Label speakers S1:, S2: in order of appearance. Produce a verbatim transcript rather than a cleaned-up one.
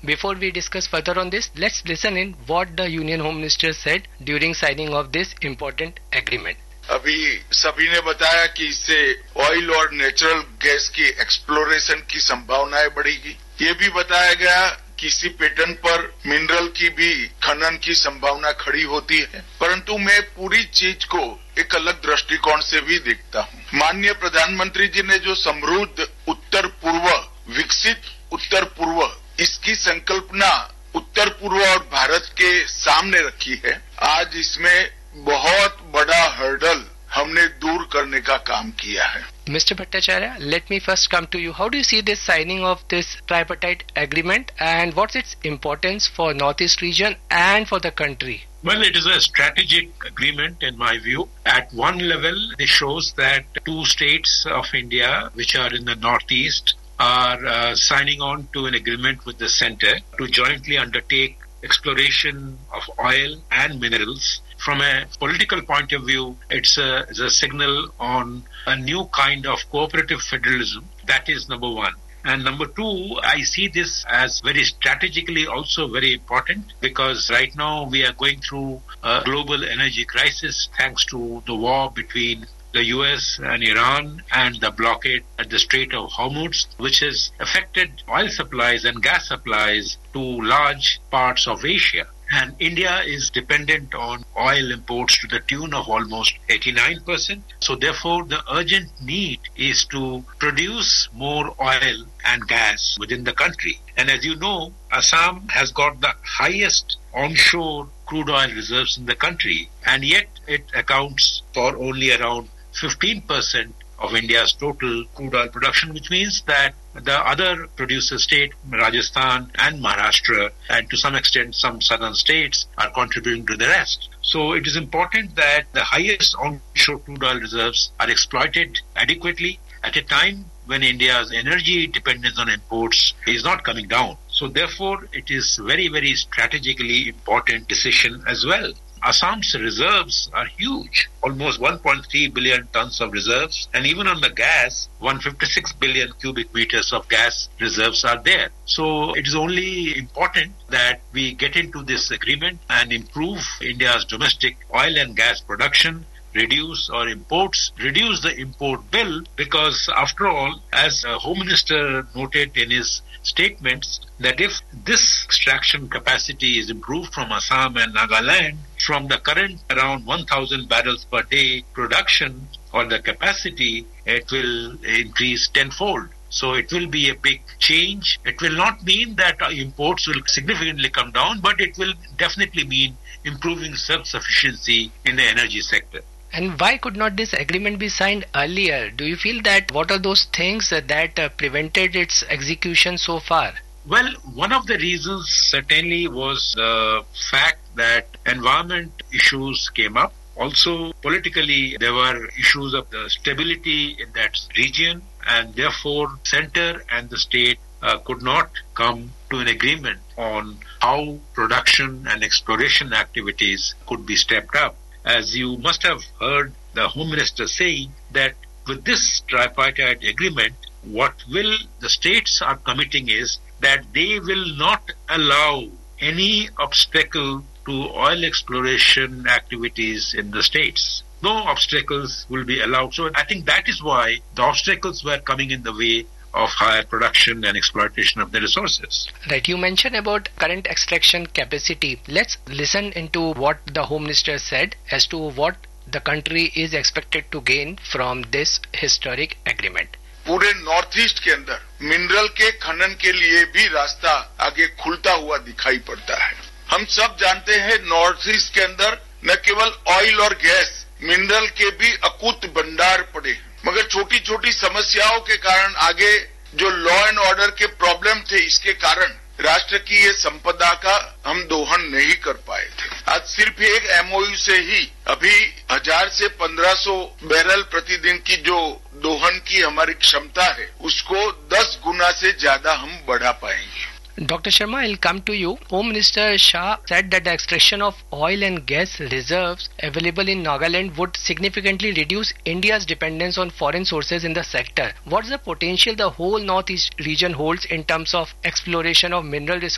S1: Before we discuss further on this, let's listen in what the Union Home Minister said during signing of this important agreement.
S2: अभी सभी ने बताया कि इससे oil और natural gas की एक्सप्लोरेशन की संभावनाएं बढ़ेगी। ये भी बताया गया कि इसी पैटर्न पर मिनरल की भी खनन की संभावना खड़ी होती है, परंतु मैं पूरी चीज को एक अलग दृष्टिकोण से भी देखता हूँ। माननीय प्रधानमंत्री जी ने जो समृद्ध उत्तर पूर्व, विकसित उत्तर पूर्व, इसकी संकल्पना उत्तर पूर्व और भारत के सामने रखी है, आज इसमें बहुत बड़ा हर्डल हमने दूर करने का काम किया है।
S1: Mister Bhattacharya, let me first come to you. How do you see this signing of this tripartite agreement and what's its importance for Northeast region and for the country?
S3: Well, it is a strategic agreement in my view. At one level, it shows that two states of India, which are in the Northeast, are uh, signing on to an agreement with the center to jointly undertake exploration of oil and minerals. From a political point of view, it's a, it's a signal on a new kind of cooperative federalism. That is number one. And number two, I see this as very strategically also very important because right now we are going through a global energy crisis thanks to the war between the U S and Iran and the blockade at the Strait of Hormuz, which has affected oil supplies and gas supplies to large parts of Asia. And India is dependent on oil imports to the tune of almost eighty-nine percent. So therefore, the urgent need is to produce more oil and gas within the country. And as you know, Assam has got the highest onshore crude oil reserves in the country, and yet it accounts for only around fifteen percent of India's total crude oil production, which means that the other producer state, Rajasthan and Maharashtra, and to some extent some southern states, are contributing to the rest. So it is important that the highest onshore crude oil reserves are exploited adequately at a time when India's energy dependence on imports is not coming down. So therefore, it is very, very strategically important decision as well. Assam's reserves are huge, almost one point three billion tons of reserves, and even on the gas, one hundred fifty-six billion cubic meters of gas reserves are there. So it is only important that we get into this agreement and improve India's domestic oil and gas production, reduce our imports, reduce the import bill, because after all, as the Home Minister noted in his statements, that if this extraction capacity is improved from Assam and Nagaland, from the current around one thousand barrels per day production or the capacity, it will increase tenfold. So it will be a big change. It will not mean that our imports will significantly come down, but it will definitely mean improving self-sufficiency in the energy sector.
S1: And why could not this agreement be signed earlier? Do you feel that what are those things that uh, prevented its execution so far?
S3: Well, one of the reasons certainly was the fact that environment issues came up. Also, politically, there were issues of the stability in that region, and therefore, center and the state uh, could not come to an agreement on how production and exploration activities could be stepped up. As you must have heard the Home Minister saying that with this tripartite agreement, what will the states are committing is that they will not allow any obstacle to oil exploration activities in the states. No obstacles will be allowed. So I think that is why the obstacles were coming in the way of higher production and exploitation of the resources.
S1: Right. You mentioned about current extraction capacity. Let's listen into what the Home Minister said as to what the country is expected to gain from this historic agreement.
S2: पूरे north east के अंदर mineral के खनन के लिए भी रास्ता आगे खुलता हुआ दिखाई पड़ता है। हम सब जानते हैं नॉर्थ ईस्ट के अंदर न केवल ऑयल और गैस, मिनरल के भी अकूत भंडार पड़े हैं, मगर छोटी छोटी समस्याओं के कारण आगे जो लॉ एंड ऑर्डर के प्रॉब्लम थे, इसके कारण राष्ट्र की ये संपदा का हम दोहन नहीं कर पाए थे। आज सिर्फ एक एमओयू से ही अभी हजार से पंद्रह सौ बैरल प्रतिदिन की जो दोहन की हमारी क्षमता है, उसको दस गुना से ज्यादा हम बढ़ा पाएंगे।
S1: Doctor Sharma, I'll come to you. Home Minister Shah said that the extraction of oil and gas reserves available in Nagaland would significantly reduce India's dependence on foreign sources in the sector. What's the potential the whole Northeast region holds in terms of exploration of mineral resources